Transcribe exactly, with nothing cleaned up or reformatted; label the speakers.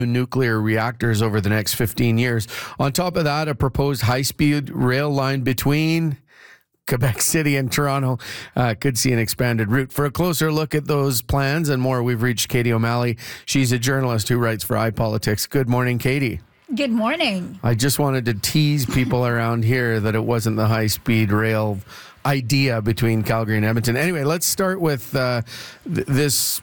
Speaker 1: nuclear reactors over the next fifteen years. On top of that, a proposed high-speed rail line between Quebec City and Toronto uh, could see an expanded route. For a closer look at those plans and more, we've reached Katie O'Malley. She's a journalist who writes for iPolitics. Good morning, Katie.
Speaker 2: Good morning.
Speaker 1: I just wanted to tease people around here that it wasn't the high-speed rail idea between Calgary and Edmonton. Anyway, let's start with uh, th- this